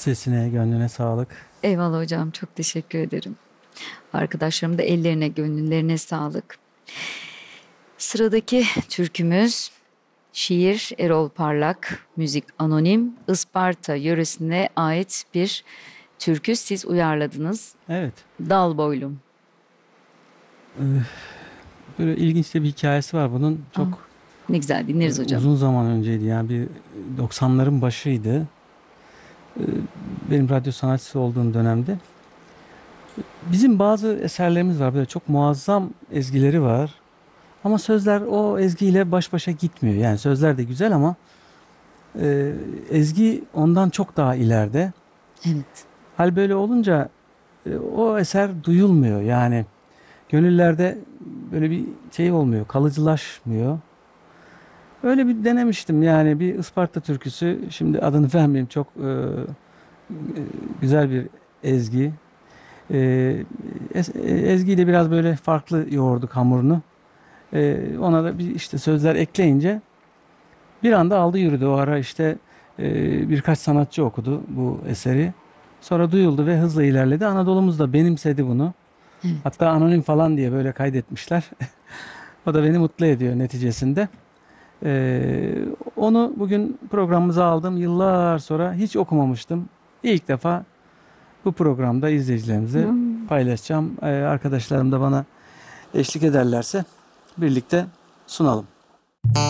Sesine, gönlüne sağlık. Eyvallah hocam, çok teşekkür ederim. Arkadaşlarım da ellerine, gönüllerine sağlık. Sıradaki türkümüz şiir Erol Parlak, müzik anonim, Isparta yöresine ait bir türkü siz uyarladınız. Evet. Dal boylum. Böyle ilginç de bir hikayesi var bunun. Aa, Çok ne güzel dinleriz hocam. uzun zaman önceydi. Yani bir 90'ların başıydı. E, Benim radyo sanatçısı olduğum dönemde. Bizim bazı eserlerimiz var. Böyle çok muazzam ezgileri var. Ama sözler o ezgiyle baş başa gitmiyor. Yani sözler de güzel ama ezgi ondan çok daha ileride. Evet. Hal böyle olunca o eser duyulmuyor. Yani gönüllerde böyle bir şey olmuyor, kalıcılaşmıyor. Öyle bir denemiştim yani bir Isparta türküsü. Şimdi adını vermeyeyim, çok güzel bir ezgi. E, Ezgiyle biraz böyle farklı yoğurduk hamurunu. Ona da bir işte sözler ekleyince bir anda aldı yürüdü. O ara işte birkaç sanatçı okudu bu eseri. Sonra duyuldu ve hızla ilerledi. Anadolu'muz da benimsedi bunu. Evet. Hatta anonim falan diye böyle kaydetmişler. O da beni mutlu ediyor neticesinde. Ee, Onu bugün programımıza aldım. Yıllar sonra hiç okumamıştım. İlk defa bu programda izleyicilerimize Hmm. paylaşacağım. Arkadaşlarım da bana eşlik ederlerse birlikte sunalım.